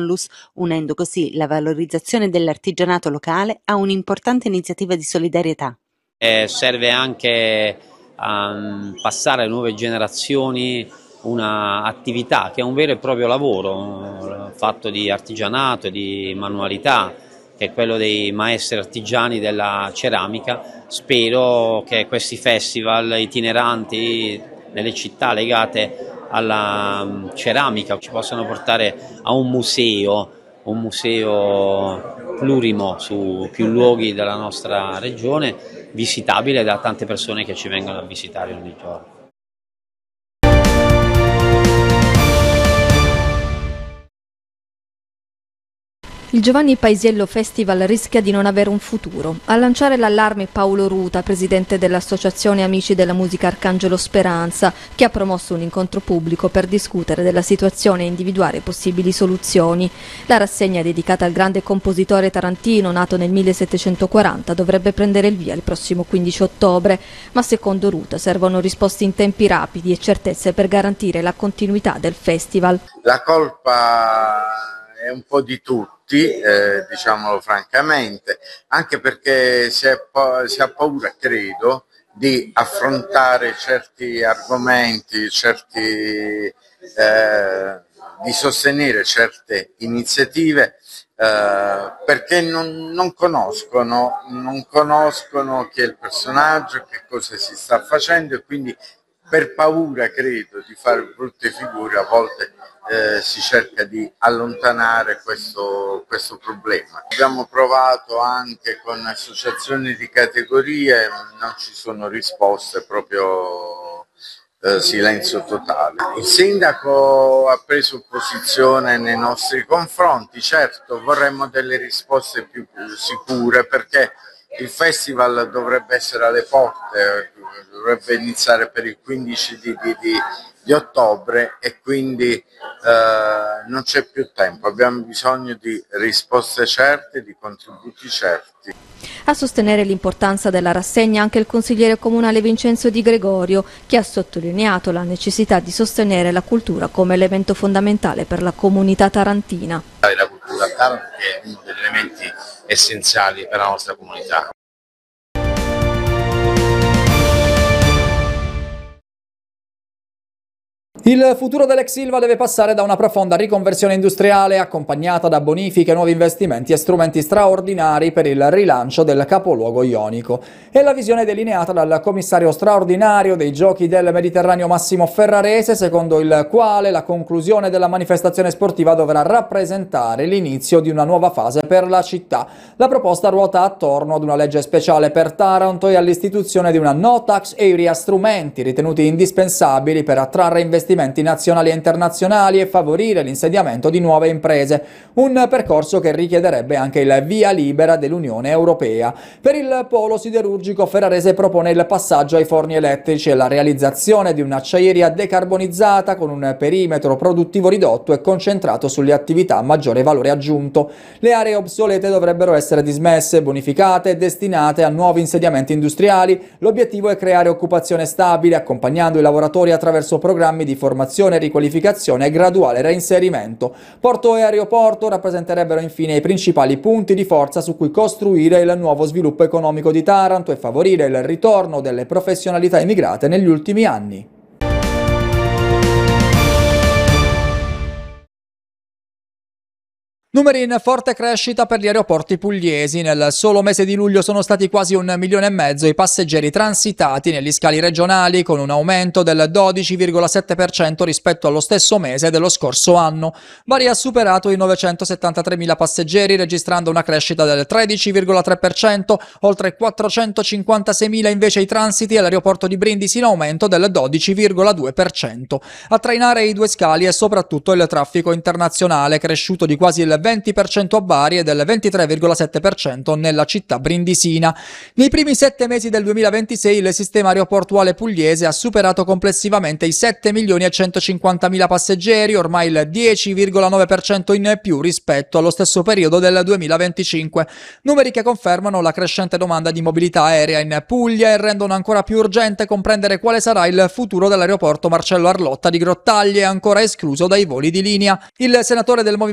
Onlus, unendo così la valorizzazione dell'artigianato locale a un'importante iniziativa di solidarietà. Serve anche a passare alle nuove generazioni una attività che è un vero e proprio lavoro fatto di artigianato, di manualità, che è quello dei maestri artigiani della ceramica. Spero che questi festival itineranti nelle città legate alla ceramica ci possano portare a un museo plurimo su più luoghi della nostra regione, visitabile da tante persone che ci vengono a visitare ogni giorno. Il Giovanni Paisiello Festival rischia di non avere un futuro. A lanciare l'allarme Paolo Ruta, presidente dell'Associazione Amici della Musica Arcangelo Speranza, che ha promosso un incontro pubblico per discutere della situazione e individuare possibili soluzioni. La rassegna dedicata al grande compositore tarantino, nato nel 1740, dovrebbe prendere il via il prossimo 15 ottobre, ma secondo Ruta servono risposte in tempi rapidi e certezze per garantire la continuità del festival. La colpa è un po' di tutti, diciamolo francamente, anche perché si ha paura, credo, di affrontare certi argomenti, di sostenere certe iniziative perché non conoscono chi è il personaggio, che cosa si sta facendo, e quindi per paura, credo, di fare brutte figure a volte si cerca di allontanare questo problema. Abbiamo provato anche con associazioni di categorie, non ci sono risposte, proprio silenzio totale. Il sindaco ha preso posizione nei nostri confronti, certo vorremmo delle risposte più sicure, perché il festival dovrebbe essere alle porte, dovrebbe iniziare per il 15 di ottobre e quindi non c'è più tempo, abbiamo bisogno di risposte certe, di contributi certi. A sostenere l'importanza della rassegna anche il consigliere comunale Vincenzo Di Gregorio, che ha sottolineato la necessità di sostenere la cultura come elemento fondamentale per la comunità tarantina. La cultura tarantina è uno degli elementi essenziali per la nostra comunità. Il futuro dell'ex Ilva deve passare da una profonda riconversione industriale accompagnata da bonifiche, nuovi investimenti e strumenti straordinari per il rilancio del capoluogo ionico. È la visione delineata dal commissario straordinario dei Giochi del Mediterraneo Massimo Ferrarese, secondo il quale la conclusione della manifestazione sportiva dovrà rappresentare l'inizio di una nuova fase per la città. La proposta ruota attorno ad una legge speciale per Taranto e all'istituzione di una no tax area, strumenti ritenuti indispensabili per attrarre investimenti nazionali e internazionali e favorire l'insediamento di nuove imprese, un percorso che richiederebbe anche il via libera dell'Unione Europea. Per il polo siderurgico ferrarese propone il passaggio ai forni elettrici e la realizzazione di un'acciaieria decarbonizzata con un perimetro produttivo ridotto e concentrato sulle attività a maggiore valore aggiunto. Le aree obsolete dovrebbero essere dismesse, bonificate e destinate a nuovi insediamenti industriali. L'obiettivo è creare occupazione stabile, accompagnando i lavoratori attraverso programmi di formazione, riqualificazione e graduale reinserimento. Porto e aeroporto rappresenterebbero infine i principali punti di forza su cui costruire il nuovo sviluppo economico di Taranto e favorire il ritorno delle professionalità immigrate negli ultimi anni. Numeri in forte crescita per gli aeroporti pugliesi. Nel solo mese di luglio sono stati quasi 1,5 milioni i passeggeri transitati negli scali regionali, con un aumento del 12,7% rispetto allo stesso mese dello scorso anno. Bari ha superato i 973.000 passeggeri, registrando una crescita del 13,3%, oltre 456.000 invece i transiti all'aeroporto di Brindisi, in aumento del 12,2%. A trainare i due scali è soprattutto il traffico internazionale, cresciuto di quasi il 20% a Bari e del 23,7% nella città brindisina. Nei primi 7 mesi del 2026 il sistema aeroportuale pugliese ha superato complessivamente i 7.150.000 passeggeri, ormai il 10,9% in più rispetto allo stesso periodo del 2025. Numeri che confermano la crescente domanda di mobilità aerea in Puglia e rendono ancora più urgente comprendere quale sarà il futuro dell'aeroporto Marcello Arlotta di Grottaglie, ancora escluso dai voli di linea. Il senatore del Movimento